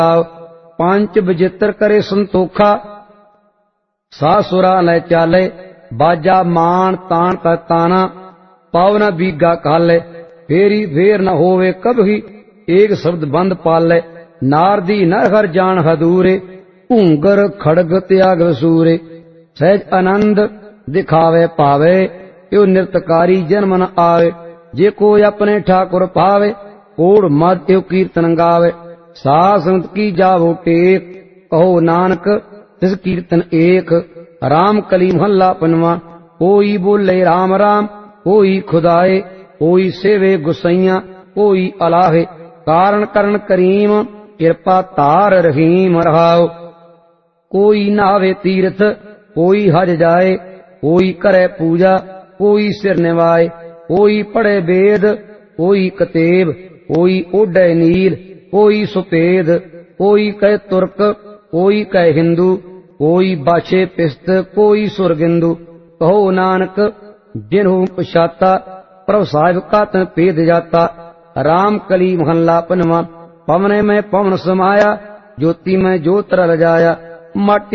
पंच विचित्र करे संतोखा, सासुरा ले चाले, बाजा मान तान का ताना, पावना बीगा काले, फेरी फेर न होवे कभी, एक शब्द बंद पाले, नारदी नरहर जान हदूरे, ऊंगर खड़ग त्याग वसूरे, सहज आनंद दिखावे पावे, यो नृतकारी जन्म न आवे, जे कोई अपने ठाकुर पावे, कोड़ मद यो कीर्तन गावे, सासंत की जावो टेक, कहो नानक तिस कीर्तन एक, राम कली महला पनवा, कोई बोले राम राम, कोई खुदाए, कोई सेवे गुसैया, कोई अलाहे, कारण करण करीम, कृपा तार रहीम रहाओ। कोई नावे तीर्थ, कोई हज जाए, कोई करे पूजा, कोई सिर निवाए, कोई पढ़े वेद, कोई कतेब, कोई ओढ़े नील, कोई सुपेद, कोई कहे तुर्क, कोई कहे हिंदू, कोई बाछे पिस्त, कोई सुरगिंदु, कहो नानक जिन्हु पछाता, प्रभु साहिब का तन पेद जाता, राम कली महला पनवा, पवने में पवन समाया, ज्योति में ज्योत रल जाया, माटी